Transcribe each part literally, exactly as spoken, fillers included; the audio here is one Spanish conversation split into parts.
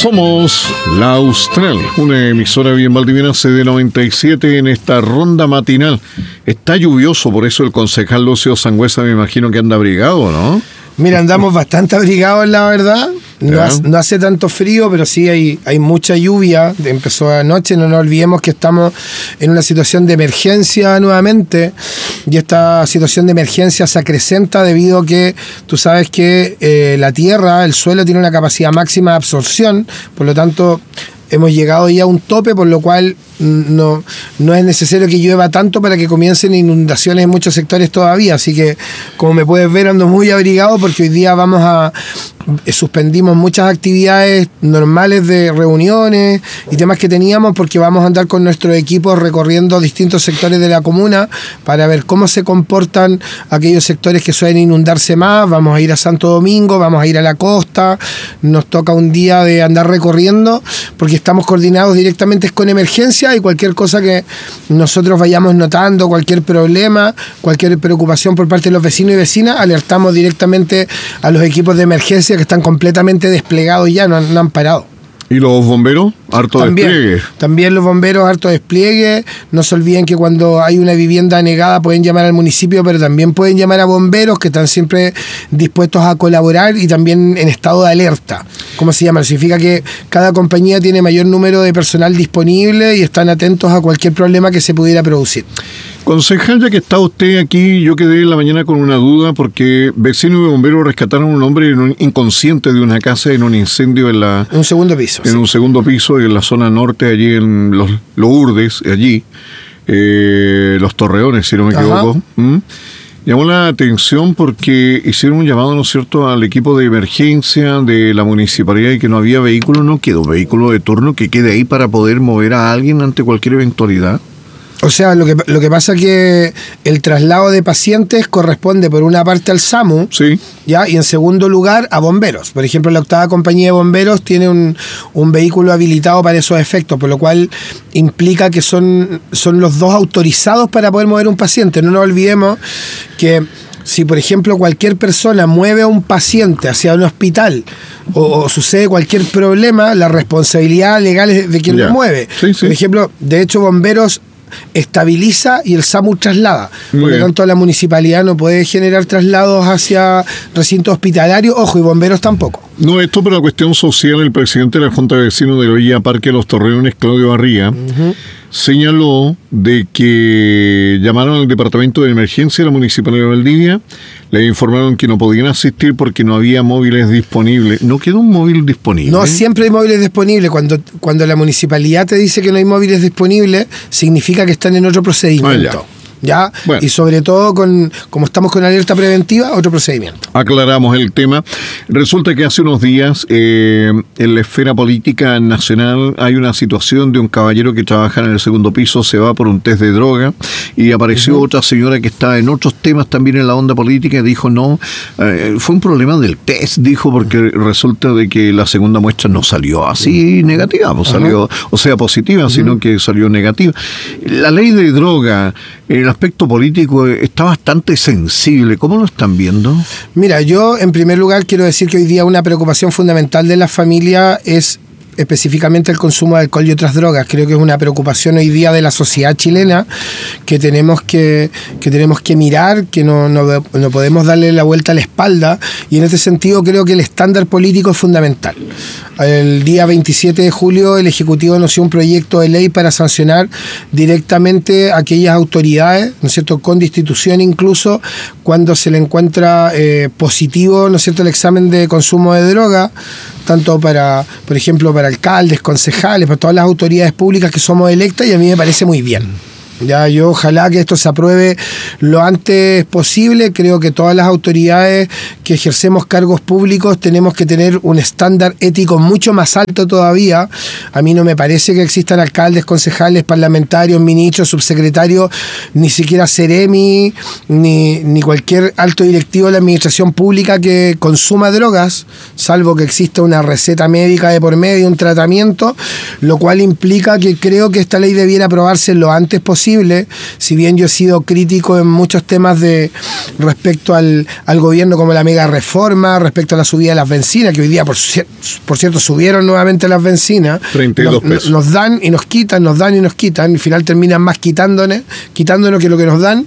Somos La Austral, una emisora bien valdiviana, C D noventa y siete en esta ronda matinal. Está lluvioso, por eso el concejal Lucio Sangüesa me imagino que anda abrigado, ¿no? Mira, andamos bastante abrigados, la verdad. No, Ya. hace, no hace tanto frío, pero sí hay, hay mucha lluvia. Empezó anoche, no nos olvidemos que estamos en una situación de emergencia nuevamente. Y esta situación de emergencia se acrecenta debido a que tú sabes que eh, la tierra, el suelo, tiene una capacidad máxima de absorción. Por lo tanto, hemos llegado ya a un tope, por lo cual no, no es necesario que llueva tanto para que comiencen inundaciones en muchos sectores todavía. Así que, como me puedes ver, ando muy abrigado porque hoy día vamos a... suspendimos muchas actividades normales de reuniones y temas que teníamos porque vamos a andar con nuestros equipos recorriendo distintos sectores de la comuna para ver cómo se comportan aquellos sectores que suelen inundarse más. Vamos a ir a Santo Domingo, vamos a ir a la costa, nos toca un día de andar recorriendo porque estamos coordinados directamente con emergencia y cualquier cosa que nosotros vayamos notando, cualquier problema, cualquier preocupación por parte de los vecinos y vecinas, alertamos directamente a los equipos de emergencia que están completamente desplegados ya, no han, no han parado. ¿Y los bomberos? Harto También, despliegue. también los bomberos, harto despliegue. No se olviden que cuando hay una vivienda anegada pueden llamar al municipio, pero también pueden llamar a bomberos que están siempre dispuestos a colaborar y también en estado de alerta. ¿Cómo se llama? Significa que cada compañía tiene mayor número de personal disponible y están atentos a cualquier problema que se pudiera producir. Concejal, ya que está usted aquí, yo quedé en la mañana con una duda porque vecinos y bomberos rescataron a un hombre en un inconsciente de una casa en un incendio en la En un segundo piso. en sí. un segundo piso en la zona norte, allí en los Lourdes, allí, eh, los Torreones, si no me Ajá. equivoco. ¿Mm? Llamó la atención porque hicieron un llamado, ¿no es cierto?, al equipo de emergencia de la municipalidad y que no había vehículo, no quedó vehículo de turno que quede ahí para poder mover a alguien ante cualquier eventualidad. O sea, lo que, lo que pasa es que el traslado de pacientes corresponde por una parte al SAMU, Sí. ¿ya? Y en segundo lugar a bomberos. Por ejemplo, la octava compañía de bomberos tiene un, un vehículo habilitado para esos efectos, por lo cual implica que son, son los dos autorizados para poder mover un paciente. No nos olvidemos que si, por ejemplo, cualquier persona mueve a un paciente hacia un hospital o, o sucede cualquier problema, la responsabilidad legal es de quien Ya. lo mueve. Sí, sí. Por ejemplo, de hecho, bomberos estabiliza y el SAMU traslada. Muy Por lo bien. tanto, la municipalidad no puede generar traslados hacia recintos hospitalarios, ojo, y bomberos tampoco. No, esto por la cuestión social, el presidente de la Junta de Vecinos de la Villa Parque Los Torreones, Claudio Barría, uh-huh. señaló de que llamaron al departamento de emergencia de la Municipalidad de Valdivia, le informaron que no podían asistir porque no había móviles disponibles. ¿No quedó un móvil disponible? No, siempre hay móviles disponibles. Cuando, cuando la municipalidad te dice que no hay móviles disponibles, significa que están en otro procedimiento. Ah, ¿Ya? Bueno. Y sobre todo, con como estamos con alerta preventiva, otro procedimiento. Aclaramos el tema. Resulta que hace unos días eh, en la esfera política nacional hay una situación de un caballero que trabaja en el segundo piso, se va por un test de droga y apareció uh-huh. otra señora que está en otros temas también en la onda política y dijo no, eh, fue un problema del test, dijo, porque resulta de que la segunda muestra no salió así negativa, pues uh-huh. salió, o sea, positiva, uh-huh. sino que salió negativa. La ley de droga, el aspecto político está bastante sensible. ¿Cómo lo están viendo? Mira, yo en primer lugar quiero decir que hoy día una preocupación fundamental de la familia es específicamente el consumo de alcohol y otras drogas. Creo que es una preocupación hoy día de la sociedad chilena que tenemos que, que, tenemos que mirar, que no, no, no podemos darle la vuelta a la espalda, y en ese sentido creo que el estándar político es fundamental. El día veintisiete de julio el Ejecutivo anunció un proyecto de ley para sancionar directamente a aquellas autoridades, ¿no es cierto?, con destitución incluso, cuando se le encuentra eh, positivo, ¿no es cierto?, el examen de consumo de droga, tanto para, por ejemplo, para alcaldes, concejales, para todas las autoridades públicas que somos electas, y a mí me parece muy bien. Ya, yo ojalá que esto se apruebe lo antes posible. Creo que todas las autoridades que ejercemos cargos públicos tenemos que tener un estándar ético mucho más alto todavía. A mí no me parece que existan alcaldes, concejales, parlamentarios, ministros, subsecretarios, ni siquiera Seremi, ni, ni cualquier alto directivo de la administración pública que consuma drogas, salvo que exista una receta médica de por medio, un tratamiento, lo cual implica que creo que esta ley debiera aprobarse lo antes posible. posible. Si bien yo he sido crítico en muchos temas de respecto al, al gobierno, como la mega reforma, respecto a la subida de las bencinas, que hoy día, por, por cierto, subieron nuevamente las bencinas. treinta y dos pesos. Nos, nos dan y nos quitan, nos dan y nos quitan, y al final terminan más quitándonos, quitándonos que lo que nos dan.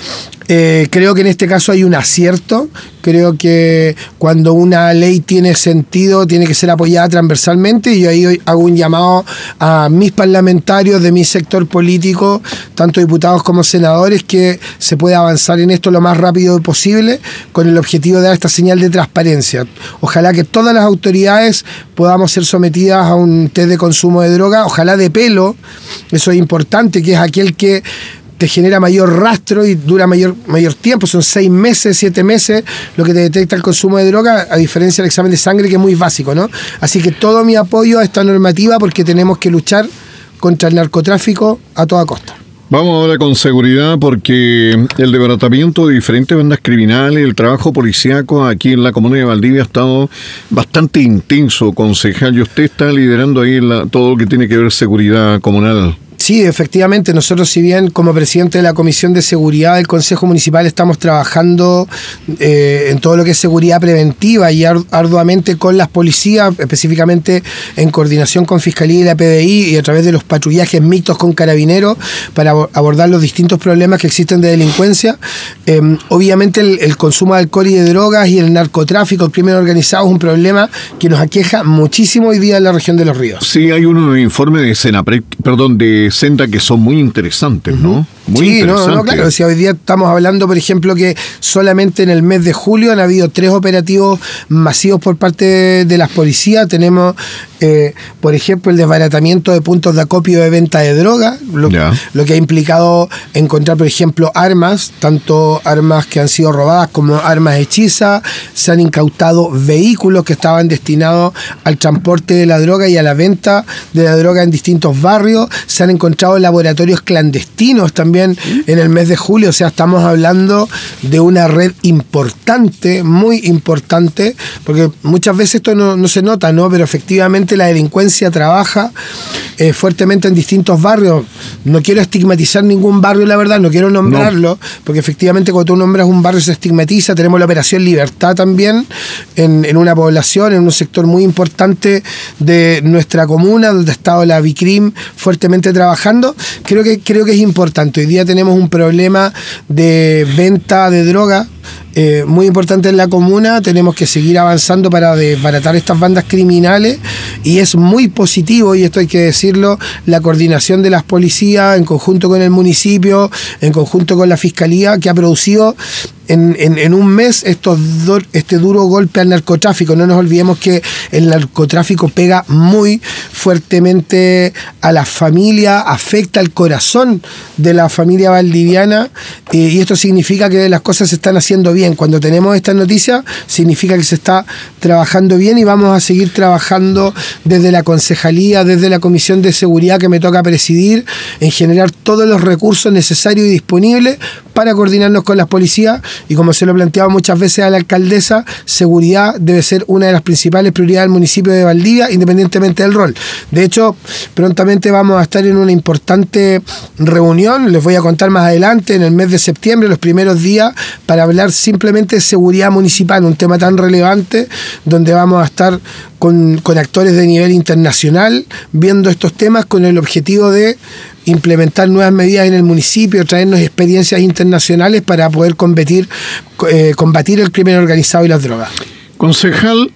Eh, creo que en este caso hay un acierto. Creo que cuando una ley tiene sentido, tiene que ser apoyada transversalmente, y yo ahí hago un llamado a mis parlamentarios de mi sector político, tanto diputados como senadores, que se pueda avanzar en esto lo más rápido posible con el objetivo de dar esta señal de transparencia. Ojalá que todas las autoridades podamos ser sometidas a un test de consumo de droga, ojalá de pelo, eso es importante, que es aquel que te genera mayor rastro y dura mayor, mayor tiempo, son seis meses, siete meses lo que te detecta el consumo de droga, a diferencia del examen de sangre, que es muy básico, ¿no? Así que todo mi apoyo a esta normativa, porque tenemos que luchar contra el narcotráfico a toda costa. Vamos ahora con seguridad, porque el desbaratamiento de diferentes bandas criminales, el trabajo policíaco aquí en la comuna de Valdivia ha estado bastante intenso, concejal, y usted está liderando ahí la, todo lo que tiene que ver seguridad comunal. Sí, efectivamente, nosotros, si bien como presidente de la Comisión de Seguridad del Consejo Municipal estamos trabajando eh, en todo lo que es seguridad preventiva y arduamente con las policías, específicamente en coordinación con Fiscalía y la P D I, y a través de los patrullajes mixtos con carabineros para abordar los distintos problemas que existen de delincuencia. Eh, obviamente el, el consumo de alcohol y de drogas y el narcotráfico, el crimen organizado, es un problema que nos aqueja muchísimo hoy día en la región de Los Ríos. Sí, hay unos informes de Senapred, perdón, de Senda, que son muy interesantes, ¿no? Muy sí, interesantes. No, no, claro. Si hoy día estamos hablando, por ejemplo, que solamente en el mes de julio han habido tres operativos masivos por parte de las policías. Tenemos, eh, por ejemplo, el desbaratamiento de puntos de acopio de venta de droga, lo, lo que ha implicado encontrar, por ejemplo, armas, tanto armas que han sido robadas como armas hechizas. Se han incautado vehículos que estaban destinados al transporte de la droga y a la venta de la droga en distintos barrios. Se han encontrado laboratorios clandestinos también en el mes de julio. O sea, estamos hablando de una red importante, muy importante, porque muchas veces esto no, no se nota, ¿no? Pero efectivamente la delincuencia trabaja eh, fuertemente en distintos barrios. No quiero estigmatizar ningún barrio, la verdad, no quiero nombrarlo, no. Porque efectivamente cuando tú nombras un barrio se estigmatiza. Tenemos la Operación Libertad también en, en una población, en un sector muy importante de nuestra comuna, donde ha estado la Vicrim fuertemente trabajando. Creo que, creo que es importante. Hoy día tenemos un problema de venta de droga eh, muy importante en la comuna. Tenemos que seguir avanzando para desbaratar estas bandas criminales, y es muy positivo, y esto hay que decirlo, la coordinación de las policías en conjunto con el municipio, en conjunto con la Fiscalía, que ha producido En, en, en un mes estos do, este duro golpe al narcotráfico. No nos olvidemos que el narcotráfico pega muy fuertemente a la familia, afecta al corazón de la familia valdiviana, eh, y esto significa que las cosas se están haciendo bien. Cuando tenemos estas noticias, significa que se está trabajando bien, y vamos a seguir trabajando desde la concejalía, desde la Comisión de Seguridad que me toca presidir, en generar todos los recursos necesarios y disponibles para coordinarnos con las policías. Y como se lo he planteado muchas veces a la alcaldesa, seguridad debe ser una de las principales prioridades del municipio de Valdivia, independientemente del rol. De hecho, prontamente vamos a estar en una importante reunión, les voy a contar más adelante, en el mes de septiembre, los primeros días, para hablar simplemente de seguridad municipal, un tema tan relevante, donde vamos a estar con, con actores de nivel internacional, viendo estos temas con el objetivo de implementar nuevas medidas en el municipio, traernos experiencias internacionales para poder combatir, eh, combatir el crimen organizado y las drogas. Concejal,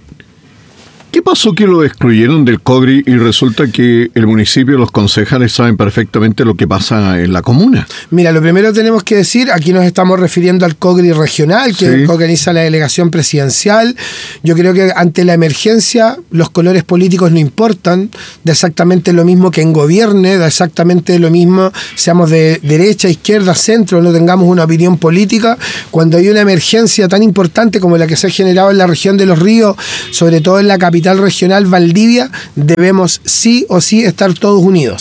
¿qué pasó que lo excluyeron del COGRI y resulta que el municipio, los concejales saben perfectamente lo que pasa en la comuna? Mira, lo primero tenemos que decir, aquí nos estamos refiriendo al COGRI regional, que sí organiza la delegación presidencial. Yo creo que ante la emergencia los colores políticos no importan, da exactamente lo mismo que en gobierne, da exactamente lo mismo, seamos de derecha, izquierda, centro, no tengamos una opinión política. Cuando hay una emergencia tan importante como la que se ha generado en la región de Los Ríos, sobre todo en la capital regional Valdivia, debemos sí o sí estar todos unidos.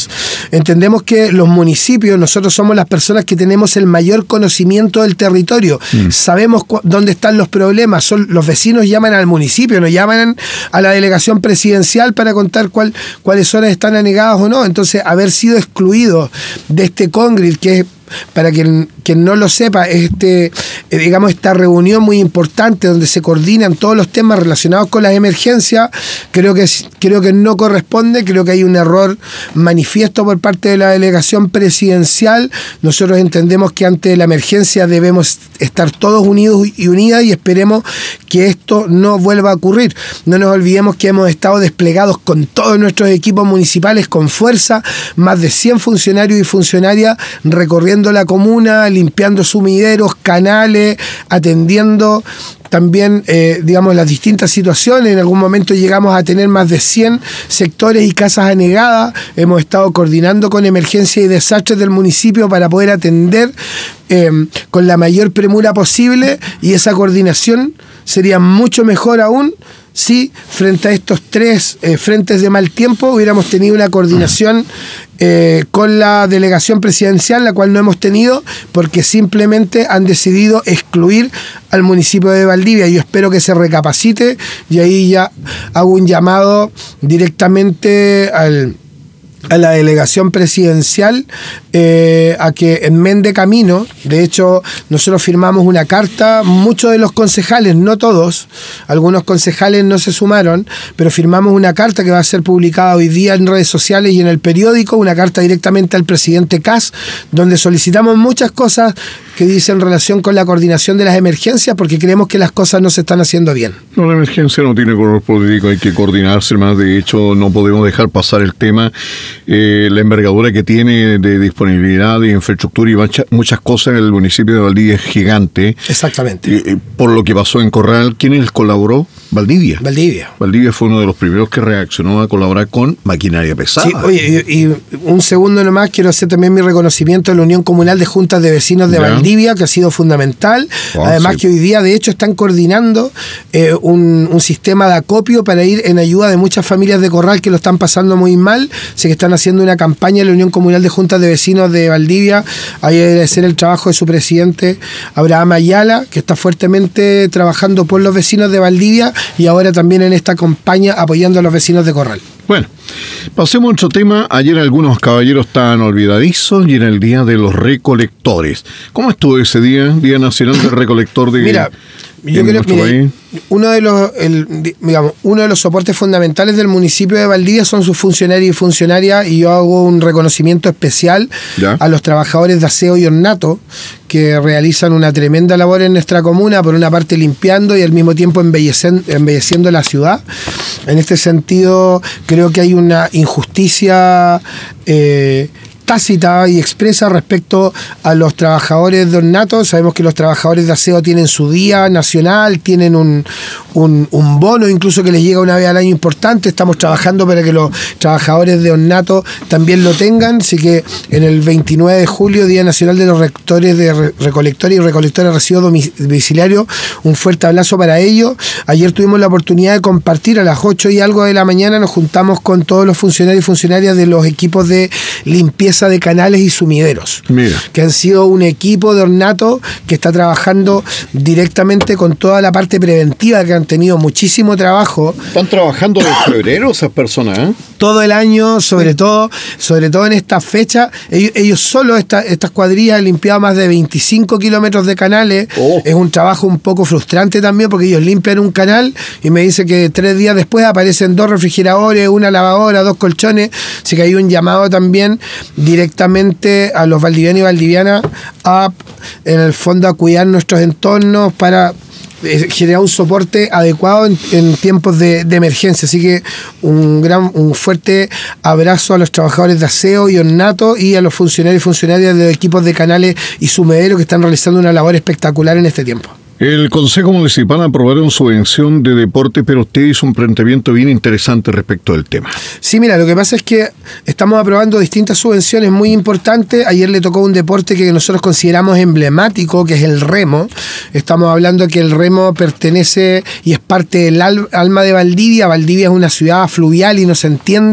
entendemos que los municipios, nosotros somos las personas que tenemos el mayor conocimiento del territorio, mm. sabemos cu- dónde están los problemas, son, los vecinos llaman al municipio, no llaman a la delegación presidencial para contar cuál, cuáles zonas están anegadas o no. Entonces, haber sido excluidos de este Congrid, que es, para quien, quien no lo sepa, este, eh, digamos, esta reunión muy importante donde se coordinan todos los temas relacionados con las emergencias, creo que, creo que no corresponde, creo que hay un error manifiesto por parte de la delegación presidencial. Nosotros entendemos que ante la emergencia debemos estar todos unidos y unidas, y esperemos que esto no vuelva a ocurrir. No nos olvidemos que hemos estado desplegados con todos nuestros equipos municipales con fuerza, más de cien funcionarios y funcionarias recorriendo la comuna, limpiando sumideros, canales, atendiendo también, eh, digamos, las distintas situaciones. En algún momento llegamos a tener más de cien sectores y casas anegadas. Hemos estado coordinando con emergencia y desastres del municipio para poder atender eh, con la mayor premura posible, y esa coordinación sería mucho mejor aún si frente a estos tres eh, frentes de mal tiempo hubiéramos tenido una coordinación eh, con la delegación presidencial, la cual no hemos tenido porque simplemente han decidido excluir al municipio de Valdivia. Yo espero que se recapacite, y ahí ya hago un llamado directamente al a la delegación presidencial eh, a que enmende camino. De hecho, nosotros firmamos una carta, muchos de los concejales, no todos, algunos concejales no se sumaron, pero firmamos una carta que va a ser publicada hoy día en redes sociales y en el periódico, una carta directamente al presidente Kast, donde solicitamos muchas cosas que dicen relación con la coordinación de las emergencias, porque creemos que las cosas no se están haciendo bien. No, la emergencia no tiene color político, hay que coordinarse más. De hecho, no podemos dejar pasar el tema. Eh, la envergadura que tiene de disponibilidad de infraestructura y mucha, muchas cosas en el municipio de Valdivia es gigante. Exactamente. Eh, por lo que pasó en Corral, ¿quién les colaboró? Valdivia. Valdivia. Valdivia fue uno de los primeros que reaccionó a colaborar con maquinaria pesada. Sí, oye, y, y un segundo nomás, quiero hacer también mi reconocimiento a la Unión Comunal de Juntas de Vecinos de ya. Valdivia, que ha sido fundamental. Wow, Además sí. que hoy día, de hecho, están coordinando eh, un, un sistema de acopio para ir en ayuda de muchas familias de Corral que lo están pasando muy mal. Sé que están haciendo una campaña en la Unión Comunal de Juntas de Vecinos de Valdivia. Hay que agradecer el trabajo de su presidente, Abraham Ayala, que está fuertemente trabajando por los vecinos de Valdivia, y ahora también en esta campaña apoyando a los vecinos de Corral. Bueno, pasemos a otro tema. Ayer algunos caballeros estaban olvidadizos y era el Día de los Recolectores. ¿Cómo estuvo ese día? Día Nacional del Recolector de Mira, yo creo que uno de los el, digamos, uno de los soportes fundamentales del municipio de Valdivia son sus funcionarios y funcionarias, y yo hago un reconocimiento especial ¿Ya? a los trabajadores de aseo y ornato que realizan una tremenda labor en nuestra comuna, por una parte limpiando y al mismo tiempo embellecen, embelleciendo la ciudad. En este sentido, creo que hay una injusticia eh, tácita y expresa respecto a los trabajadores de ornato. Sabemos que los trabajadores de aseo tienen su día nacional, tienen un, un, un bono incluso que les llega una vez al año importante. Estamos trabajando para que los trabajadores de ornato también lo tengan, así que en el veintinueve de julio, Día Nacional de los Rectores de Re- Recolectores y Recolectores de Residuos Domiciliarios, un fuerte abrazo para ellos. Ayer tuvimos la oportunidad de compartir a las ocho y algo de la mañana, nos juntamos con todos los funcionarios y funcionarias de los equipos de limpieza de canales y sumideros. Mira. Que han sido un equipo de ornato que está trabajando directamente con toda la parte preventiva, que han tenido muchísimo trabajo. Están trabajando desde febrero esas personas, ¿eh? Todo el año, sobre sí. todo, sobre todo en esta fecha. Ellos, ellos solo, esta, estas cuadrillas han limpiado más de veinticinco kilómetros de canales. Oh. Es un trabajo un poco frustrante también, porque ellos limpian un canal y me dice que tres días después aparecen dos refrigeradores, una lavadora, dos colchones. Así que hay un llamado también directamente a los valdivianos y valdivianas a, en el fondo, a cuidar nuestros entornos para eh, generar un soporte adecuado en, en tiempos de, de emergencia. Así que un gran, un fuerte abrazo a los trabajadores de aseo y ornato y a los funcionarios y funcionarias de los equipos de canales y sumederos que están realizando una labor espectacular en este tiempo. El Consejo Municipal aprobaron subvención de deporte, pero usted hizo un planteamiento bien interesante respecto del tema. Sí, mira, lo que pasa es que estamos aprobando distintas subvenciones muy importantes. Ayer le tocó un deporte que nosotros consideramos emblemático, que es el remo. Estamos hablando que el remo pertenece y es parte del alma de Valdivia. Valdivia es una ciudad fluvial y no se entiende